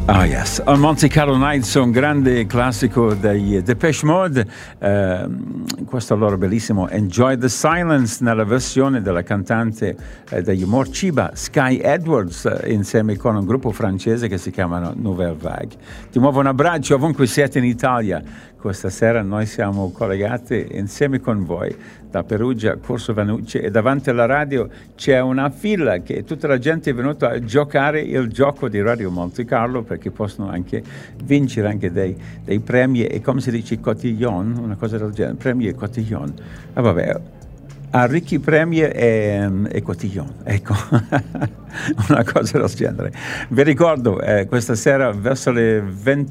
Ah yes, on Monte Carlo Nights, un grande classico dei Depeche Mode, questo loro bellissimo Enjoy the Silence nella versione della cantante degli Morciba, Sky Edwards, insieme con un gruppo francese che si chiamano Nouvelle Vague. Di nuovo un abbraccio ovunque siete in Italia. Questa sera noi siamo collegati insieme con voi da Perugia, Corso Vanucci, e davanti alla radio c'è una fila che tutta la gente è venuta a giocare il gioco di Radio Monte Carlo, perché possono anche vincere anche dei premi e, come si dice, cotillon, una cosa del genere, premi e cotillon. Ah, vabbè, a ricchi premi e cotillon, ecco. Una cosa del genere. Vi ricordo, questa sera verso le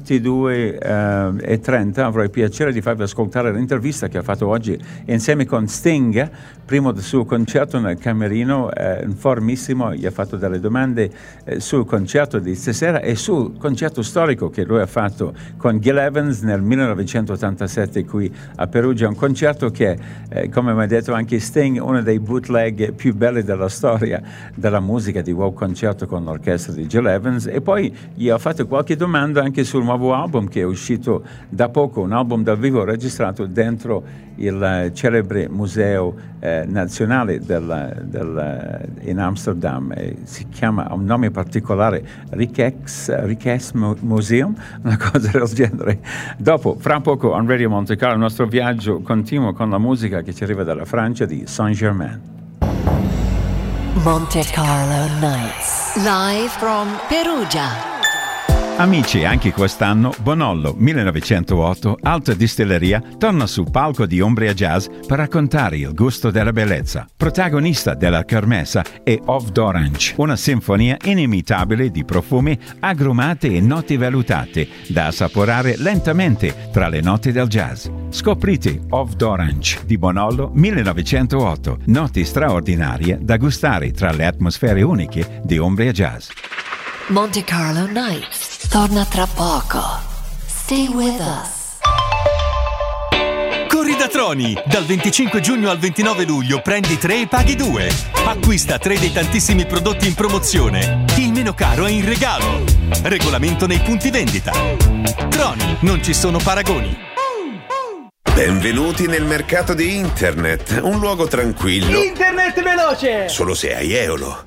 22:30 avrò il piacere di farvi ascoltare l'intervista che ha fatto oggi insieme con Sting, prima del suo concerto nel Camerino, informissimo, gli ha fatto delle domande sul concerto di stasera e sul concerto storico che lui ha fatto con Gil Evans nel 1987 qui a Perugia, un concerto che, come mi ha detto anche Sting, uno dei bootleg più belli della storia della musica, di Wow Concerto con l'orchestra di Gil Evans. E poi gli ho fatto qualche domanda anche sul nuovo album che è uscito da poco, un album dal vivo registrato dentro il celebre museo nazionale in Amsterdam, si chiama, ha un nome particolare, Rijks Museum, una cosa del genere. Dopo, fra poco on Radio Monte Carlo, il nostro viaggio continua con la musica che ci arriva dalla Francia di Saint-Germain. Monte Carlo Nights, live from Perugia. Amici, anche quest'anno Bonollo 1908 Alta Distilleria torna sul palco di Umbria Jazz per raccontare il gusto della bellezza. Protagonista della kermessa è Off d'Orange, una sinfonia inimitabile di profumi, agrumate e note valutate da assaporare lentamente tra le note del jazz. Scoprite Off d'Orange di Bonollo 1908, note straordinarie da gustare tra le atmosfere uniche di Umbria Jazz. Monte Carlo Nights torna tra poco. Stay with us. Corri da Troni! Dal 25 giugno al 29 luglio prendi 3 e paghi 2. Acquista 3 dei tantissimi prodotti in promozione. Il meno caro è in regalo. Regolamento nei punti vendita. Troni, non ci sono paragoni. Benvenuti nel mercato di internet, un luogo tranquillo. Internet veloce! Solo se hai Eolo.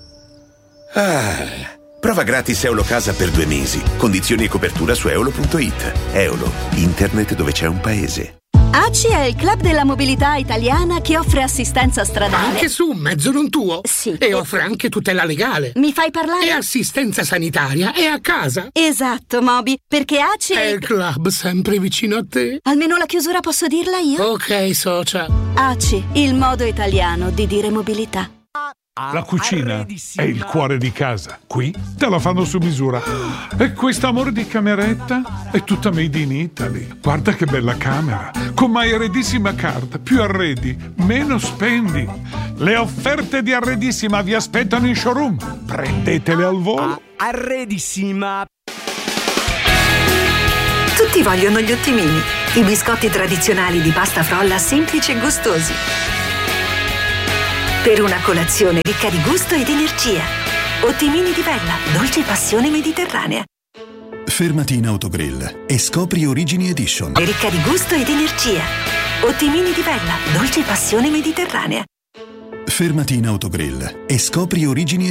Prova gratis Eolo Casa per 2 mesi. Condizioni e copertura su eolo.it. Eolo, internet dove c'è un paese. ACI è il club della mobilità italiana che offre assistenza stradale. Anche su un mezzo non tuo? Sì. E offre anche tutela legale. Mi fai parlare? E assistenza sanitaria è a casa. Esatto, Moby, perché ACI è il club sempre vicino a te. Almeno la chiusura posso dirla io? Ok, socia. ACI, il modo italiano di dire mobilità. La cucina è il cuore di casa. Qui te la fanno su misura. E quest'amore di cameretta è tutta made in Italy. Guarda che bella camera. Con My Arredissima Card. Più arredi, meno spendi. Le offerte di Arredissima vi aspettano in showroom. Prendetele al volo. Arredissima. Tutti vogliono gli ottimini. I biscotti tradizionali di pasta frolla semplici e gustosi. Per una colazione ricca di gusto ed energia. Ottimini di Bella, dolce passione mediterranea. Fermati in Autogrill e scopri Origini Edition. Ricca di gusto ed energia. Ottimini di Bella, dolce passione mediterranea. Fermati in Autogrill e scopri Origini